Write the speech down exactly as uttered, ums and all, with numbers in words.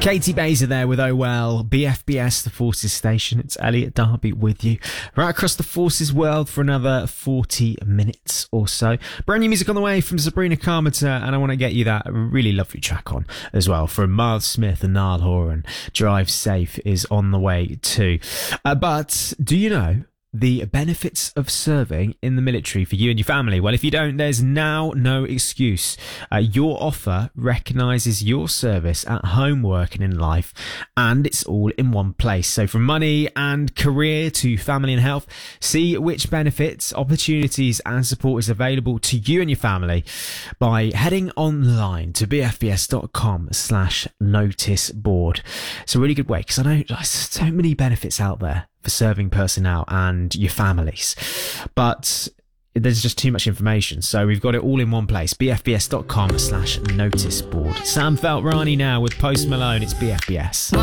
Katie Baser there with Oh Well, B F B S, the Forces Station. It's Elliot Darby with you right across the Forces world for another forty minutes or so. Brand new music on the way from Sabrina Carpenter, and I want to get you that really lovely track on as well from Miles Smith and Niall Horan. Drive Safe is on the way too. Uh, but do you know the benefits of serving in the military for you and your family? Well, if you don't, there's now no excuse. Uh, your offer recognises your service at home, work and in life, and it's all in one place. So from money and career to family and health, see which benefits, opportunities and support is available to you and your family by heading online to bfbs.com slash notice board. It's a really good way, because I know there's so many benefits out there for serving personnel and your families, but there's just too much information, so we've got it all in one place. bfbs.com slash notice board. Sam Feltrani now with Post Malone. It's B F B S.